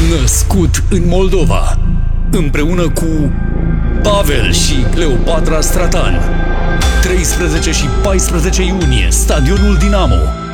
Născut în Moldova, împreună cu Pavel și Cleopatra Stratan. 13 și 14 iunie, Stadionul Dinamo.